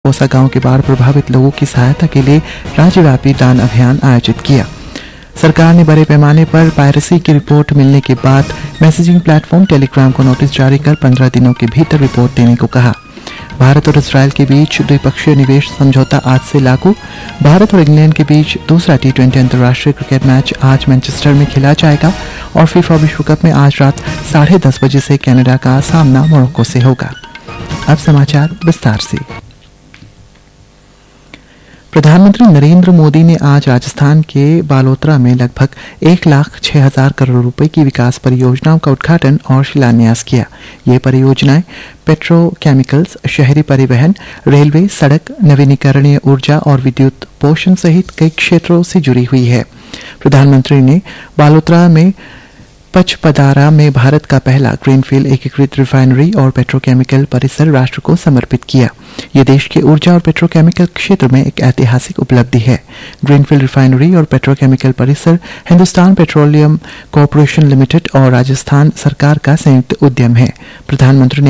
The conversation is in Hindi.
कोसा गांव के बाढ़ प्रभावित लोगों की सहायता के लिए राज्यव्यापी दान अभियान आयोजित किया। सरकार ने बड़े पैमाने पर पायरेसी की रिपोर्ट मिलने के बाद मैसेजिंग प्लेटफॉर्म टेलीग्राम को नोटिस जारी कर 15 दिनों के भीतर रिपोर्ट देने को कहा। भारत और इजरायल के बीच द्विपक्षीय निवेश समझौता आज से लागू। भारत और इंग्लैंड के बीच दूसरा T20 अंतर्राष्ट्रीय क्रिकेट मैच आज मैनचेस्टर में खेला जाएगा और फीफा विश्व कप में आज रात 10:30 बजे से कनाडा का सामना मोरक्को से होगा। अब समाचार विस्तार से। प्रधानमंत्री नरेंद्र मोदी ने आज राजस्थान के बालोतरा में लगभग 1,06,000 करोड़ रुपए की विकास परियोजनाओं का उद्घाटन और शिलान्यास किया। ये परियोजनाएं पेट्रोकेमिकल्स, शहरी परिवहन, रेलवे, सड़क, नवीनीकरणीय ऊर्जा और विद्युत पोषण सहित कई क्षेत्रों से जुड़ी हुई है। प्रधानमंत्री ने बालोतरा में पचपदारा में भारत का पहला ग्रीनफील्ड एकीकृत रिफाइनरी और पेट्रोकेमिकल परिसर राष्ट्र को समर्पित किया। ये देश के ऊर्जा और पेट्रोकेमिकल क्षेत्र में एक ऐतिहासिक उपलब्धि है। ग्रीनफील्ड रिफाइनरी और पेट्रोकेमिकल परिसर हिंदुस्तान पेट्रोलियम कॉरपोरेशन लिमिटेड और राजस्थान सरकार का संयुक्त उद्यम है। प्रधानमंत्री ने